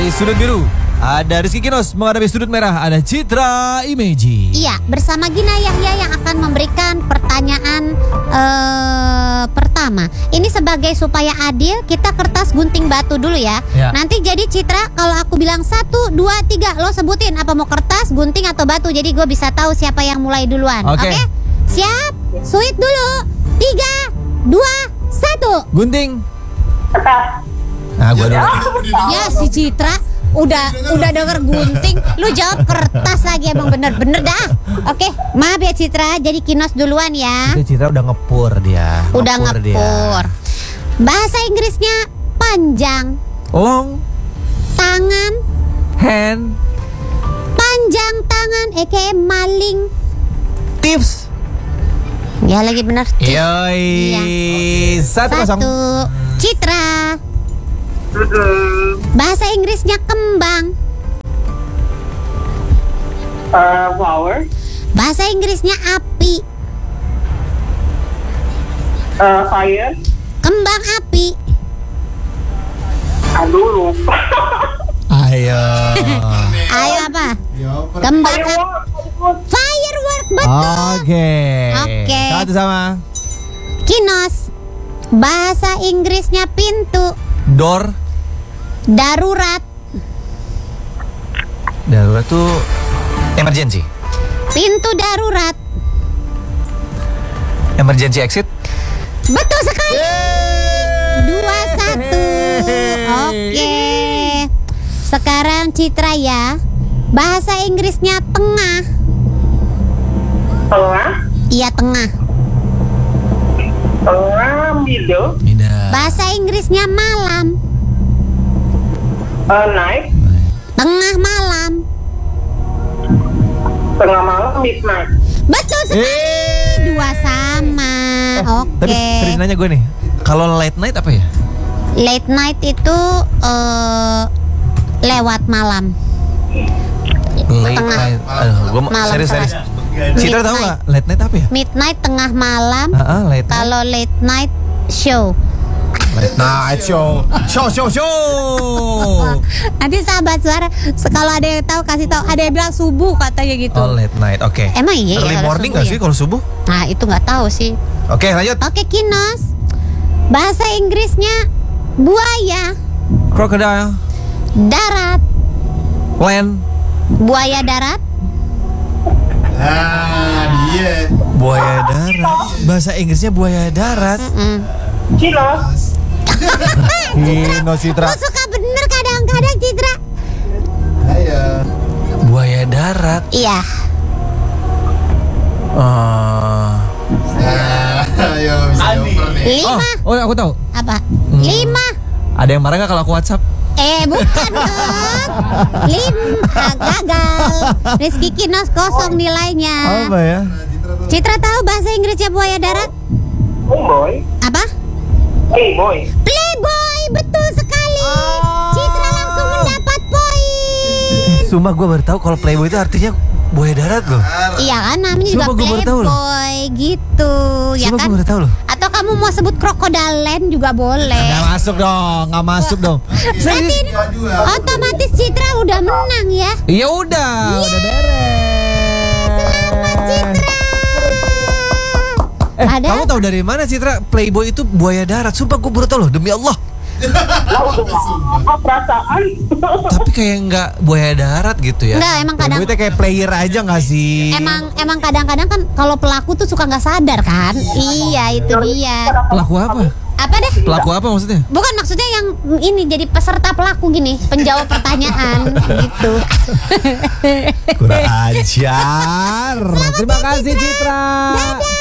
Dari sudut biru ada Rizky Kinos, menghadapi sudut merah ada Citra Imeji. Iya, bersama Gina Yahya yang akan memberikan pertanyaan pertama. Ini sebagai supaya adil, kita kertas gunting batu dulu ya. Nanti jadi Citra, kalau aku bilang 1, 2, 3, lo sebutin apa mau kertas, gunting atau batu. Jadi gue bisa tahu siapa yang mulai duluan. Oke? Siap? Sweet dulu. 3, 2, 1. Gunting. Kertas. Nah, gue dulu. Ya si Citra udah denger gunting, lu jawab kertas lagi, emang bener-bener dah. Oke, maaf ya Citra, jadi Kinos duluan ya. Itu Citra udah ngepur dia. Udah ngepur. Bahasa Inggrisnya panjang. Long. Tangan. Hand. Panjang tangan, maling. Tips. Ya lagi bener. Yoi. Iya. 1-0. Citra. Bahasa Inggrisnya kembang. Flower. Bahasa Inggrisnya api. Fire. Kembang api. Aduh, lupa. Ayo. Ayo apa? Kembang api. Firework, betul. Oke. Satu sama. Kinos. Bahasa Inggrisnya pintu. Door. Darurat. Darurat tuh emergency. Pintu darurat. Emergency exit. Betul sekali. 2-1. Oke. Sekarang Citra ya. Bahasa Inggrisnya tengah. Tengah. Iya, tengah. Tengah, middle. Bahasa Inggrisnya malam. Night. Tengah malam. Tengah malam, midnight. Betul sekali. 2 sama. Oke. Tapi sering nanya gue nih, kalau late night apa ya? Late night itu lewat malam. Late Tengah. night. Aduh, gue Malam, serius. salah. Citra tahu nggak late night apa ya? Midnight tengah malam. Late night. Kalau late night show. Late night show. Nanti sahabat suara, kalau ada yang tahu kasih tahu. Ada yang bilang subuh katanya gitu. Oh, late night. Oke. Emang iya Early ya, morning subuh nggak ya? sih kalau subuh? Nah itu nggak tahu sih. Oke, lanjut. Oke, Kinos. Bahasa Inggrisnya buaya. Crocodile. Darat. Land. Buaya darat. Dia. Buaya darat. Bahasa Inggrisnya buaya darat. Kinos. Kino Citra. Lu suka bener kadang-kadang Citra. Ayo. Buaya darat. Iya. Ayo bisa oper nih. 5. Oh, aku tahu. Apa? 5. Ada yang marah nggak kalau aku WhatsApp? Bukan dong. 5. Gagal. Rizky Kinos kosong nilainya. Apa ya? Citra tahu bahasa Inggrisnya buaya darat? Playboy. Apa? Playboy. Playboy, betul sekali. Citra langsung mendapat poin. Sumpah gue baru tahu kalau Playboy itu artinya buaya darat loh. Iya kan, namanya juga Sumpah, gua baru tahu loh. Playboy gitu. Ya Sumpah kan? gue baru tahu loh. Atau kamu mau sebut Crocodile Land juga boleh. Nggak masuk dong, nggak masuk dong. Berarti otomatis Citra udah menang ya. Iya udah beres. Selamat Citra. Kamu tahu dari mana Citra Playboy itu buaya darat? Sumpah gue baru tahu loh, demi Allah. Perasaan. Tapi kayak nggak buaya darat gitu ya. Enggak, emang kadang Playboy itu kayak player aja nggak sih? Emang kadang-kadang kan kalau pelaku tuh suka nggak sadar kan? Iya, itu dia. Pelaku apa? Apa deh? Pelaku apa maksudnya? Bukan, maksudnya yang ini jadi peserta pelaku gini, penjawab pertanyaan gitu. Kurang ajar. Terima kasih Citra. Dadah.